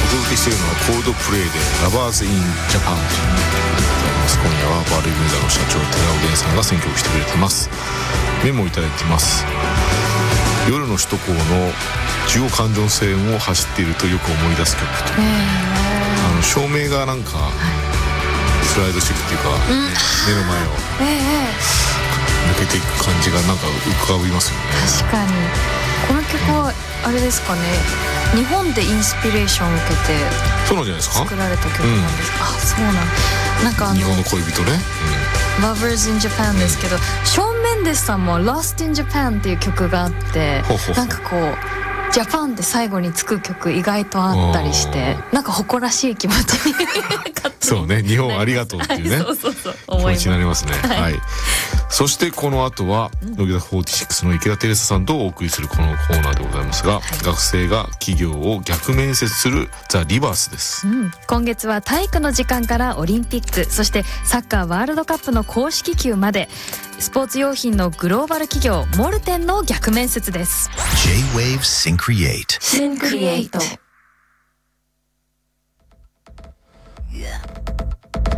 届けしているのはコールドプレイでラバーズ・イン・ジャパンという今夜はバーレ・グンザの社長寺尾源さんが選曲してくれてます。メモをいただいてます。夜の首都高の中央環状線を走っているとよく思い出す曲と、照明がなんかスライドしていくっていうか、目の前を抜けていく感じがなんか浮かびますよね。 確かにこの曲はあれですかね、日本でインスピレーションを受けてそうなんじゃないですか、 作られた曲なんですか。そうなんか日本の恋人ね、 Lovers in Japan ですけど、ショーン・メンデスさんも Lost in Japan っていう曲があって、なんかこうジャパンって最後につく曲意外とあったりして、なんか誇らしい気持ちにそうね、日本ありがとうっていうね、 そう気持ちになりますね。はい。そしてこの後は乃木坂46の池田テレサさんとお送りするこのコーナーでございますが、学生が企業を逆面接するザ・リバースです。 今月は体育の時間からオリンピック、そしてサッカーワールドカップの公式球までスポーツ用品のグローバル企業モルテンの逆面接です。 J-Wave Syncreate Syncreate